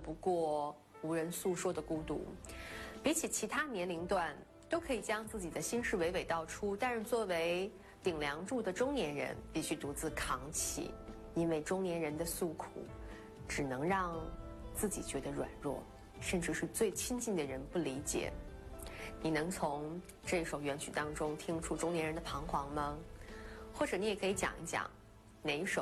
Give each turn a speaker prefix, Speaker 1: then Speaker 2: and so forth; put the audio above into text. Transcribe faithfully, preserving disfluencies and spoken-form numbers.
Speaker 1: 不过无人诉说的孤独。比起其他年龄段，都可以将自己的心事娓娓道出，但是作为顶梁柱的中年人，必须独自扛起，因为中年人的诉苦，只能让自己觉得软弱，甚至是最亲近的人不理解。你能从这首原曲当中听出中年人的彷徨吗？或者你也可以讲一讲哪一首